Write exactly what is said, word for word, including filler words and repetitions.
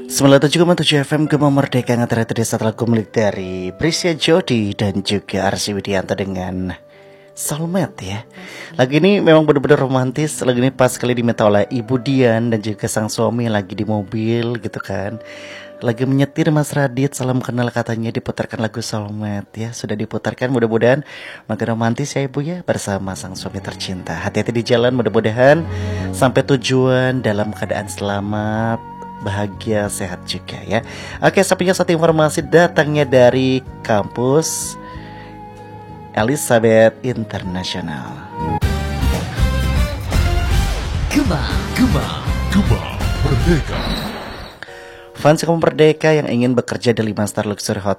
sembilan puluh tujuh koma tujuh F M Gema Merdeka Ngatara tadi satu lagu milik dari Prisya Jodi dan juga Arsy Widianto dengan Soulmate ya. Lagu ini memang benar-benar romantis. Lagu ini pas sekali diminta oleh Ibu Dian dan juga sang suami lagi di mobil gitu kan. Lagi menyetir Mas Radit, salam kenal katanya diputarkan lagu Soulmate ya. Sudah diputarkan, mudah-mudahan makin romantis ya Ibu ya bersama sang suami tercinta. Hati-hati di jalan, mudah-mudahan sampai tujuan dalam keadaan selamat, bahagia, sehat juga ya. Oke, sampainya satu informasi datangnya dari kampus Elizabeth International. Gema, Gema, Gema Merdeka. Fans Gema Merdeka yang ingin bekerja di lima star luxury hotel